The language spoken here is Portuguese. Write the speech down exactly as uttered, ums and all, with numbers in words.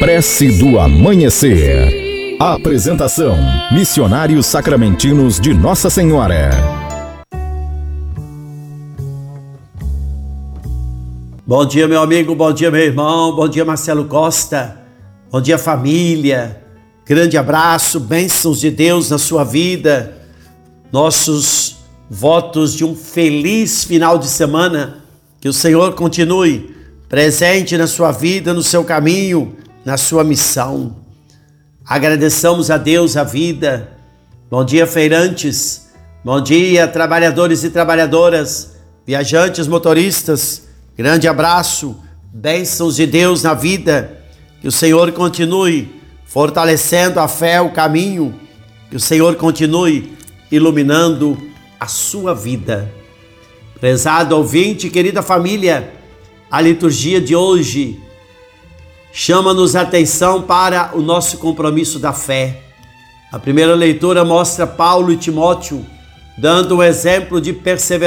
Prece do Amanhecer. Apresentação: Missionários Sacramentinos de Nossa Senhora. Bom dia, meu amigo, bom dia, meu irmão, bom dia, Marcelo Costa, bom dia, família, grande abraço, bênçãos de Deus na sua vida, nossos votos de um feliz final de semana, que o Senhor continue presente na sua vida, no seu caminho, na sua missão. Agradeçamos a Deus a vida. Bom dia, feirantes, bom dia, trabalhadores e trabalhadoras, viajantes, motoristas, grande abraço, bênçãos de Deus na vida, que o Senhor continue fortalecendo a fé, o caminho, que o Senhor continue iluminando a sua vida. Prezado ouvinte, querida família, a liturgia de hoje chama-nos a atenção para o nosso compromisso da fé. A primeira leitura mostra Paulo e Timóteo dando um exemplo de perseverança